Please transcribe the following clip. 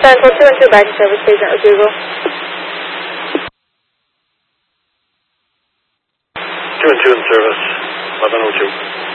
Central 2 and 2 back to service, agent with Google. 2 and 2 in service, 1102.